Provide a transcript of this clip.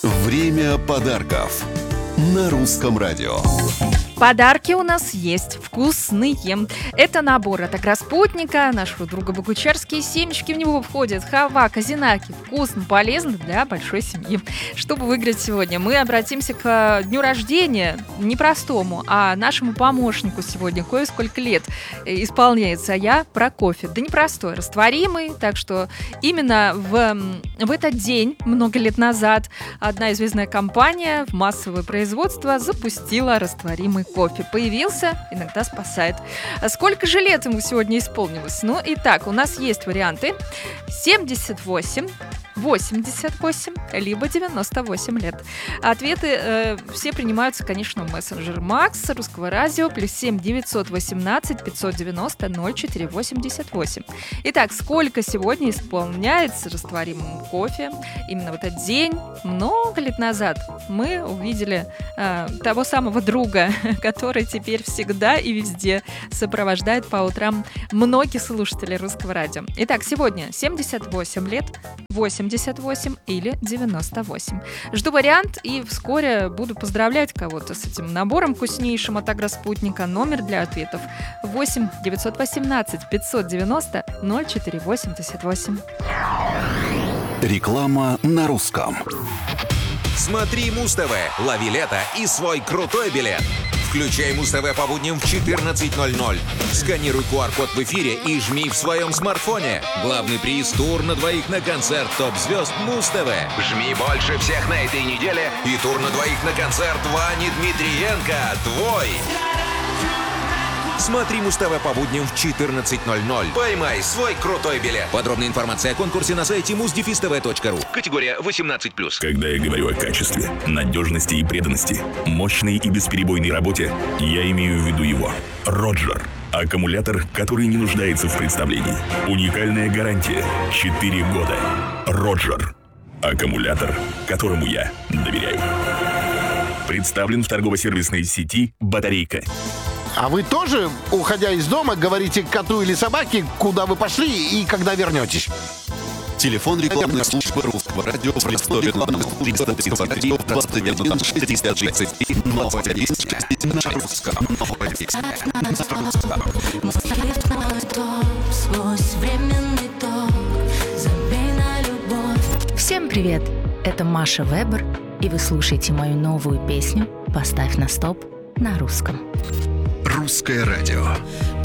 Время подарков на Русском радио. Подарки у нас есть вкусные. Это набор от Агроспутника, нашего друга Богучарские семечки. В него входят хава, казинаки. Вкусно, полезно для большой семьи. Чтобы выиграть сегодня, мы обратимся к дню рождения, не простому, а нашему помощнику сегодня. Кое-сколько лет исполняется. А я про кофе. Да непростой, растворимый. Так что именно в этот день, много лет назад, одна известная компания в массовое производство запустила растворимый кофе. Появился, иногда спасает. А сколько же лет ему сегодня исполнилось? Ну, итак, у нас есть варианты: 78, 88, либо 98 лет. Ответы все принимаются, конечно, в мессенджер Макс Русского радио, +7 918 590 0488. Итак, сколько сегодня исполняется растворимому кофе? Именно в этот день, много лет назад, мы увидели того самого друга, который теперь всегда и везде сопровождает по утрам многих слушателей Русского радио. Итак, сегодня 78 лет, 88 или 98. Жду вариант и вскоре буду поздравлять кого-то с этим набором вкуснейшим от Агроспутника. Номер для ответов 8 918 590 0488. Реклама на русском. Смотри Муз-ТВ, лови лето и свой крутой билет. Включай Муз-ТВ по будням в 14:00. Сканируй QR-код в эфире и жми в своем смартфоне. Главный приз — тур на двоих на концерт топ-звезд Муз-ТВ. Жми больше всех на этой неделе и тур на двоих на концерт Вани Дмитриенко. Твой! Смотри Муз-ТВ по будням в 14:00. Поймай свой крутой билет. Подробная информация о конкурсе на сайте muz-tv.ru. Категория 18+. Когда я говорю о качестве, надежности и преданности, мощной и бесперебойной работе, я имею в виду его. Роджер. Аккумулятор, который не нуждается в представлении. Уникальная гарантия. 4 года. Роджер. Аккумулятор, которому я доверяю. Представлен в торгово-сервисной сети «Батарейка». А вы тоже, уходя из дома, говорите коту или собаке, куда вы пошли и когда вернетесь? Телефон рекламной службы Русского радио в Ростове на Дону 333 21 663 21 6 на русском. Всем привет! Это Маша Вебер, и вы слушаете мою новую песню «Поставь на стоп» на русском. Русское радио.